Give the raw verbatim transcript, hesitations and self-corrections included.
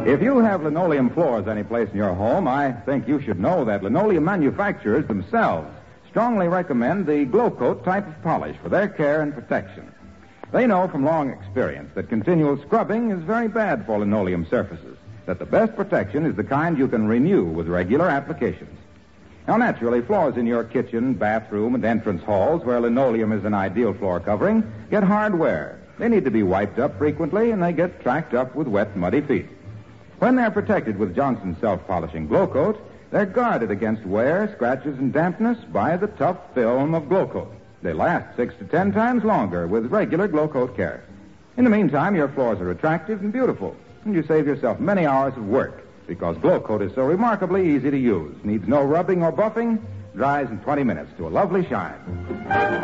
If you have linoleum floors anyplace in your home, I think you should know that linoleum manufacturers themselves strongly recommend the Glow Coat type of polish for their care and protection. They know from long experience that continual scrubbing is very bad for linoleum surfaces, that the best protection is the kind you can renew with regular applications. Now, naturally, floors in your kitchen, bathroom, and entrance halls, where linoleum is an ideal floor covering, get hard wear. They need to be wiped up frequently, and they get tracked up with wet, muddy feet. When they're protected with Johnson's self-polishing Glow Coat, they're guarded against wear, scratches, and dampness by the tough film of Glow Coat. They last six to ten times longer with regular Glow Coat care. In the meantime, your floors are attractive and beautiful, and you save yourself many hours of work because Glow Coat is so remarkably easy to use, needs no rubbing or buffing, dries in twenty minutes to a lovely shine.